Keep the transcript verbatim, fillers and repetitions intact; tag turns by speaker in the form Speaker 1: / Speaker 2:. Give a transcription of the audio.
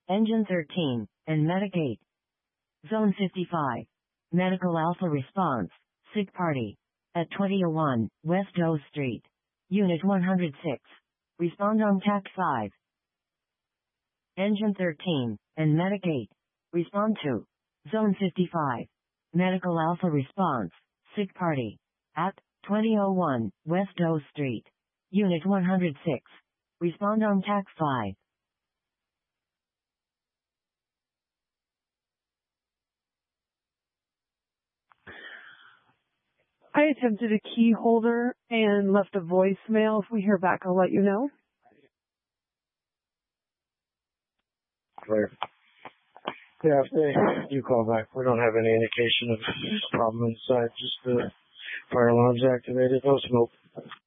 Speaker 1: Engine thirteen, and Medigate. Zone fifty-five. Medical Alpha response, sick party. At twenty oh one, West O Street. Unit one hundred six. Respond on T A C five. Engine thirteen, and Medigate. Respond to. Zone fifty-five. Medical Alpha response, sick party. At twenty oh one, West O Street. Unit one hundred six. Respond on T A C five.
Speaker 2: I attempted a key holder and left a voicemail. If we hear back, I'll let you know.
Speaker 3: Clear. Yeah, if they do call back, we don't have any indication of a problem inside, just the fire alarm's activated, no smoke.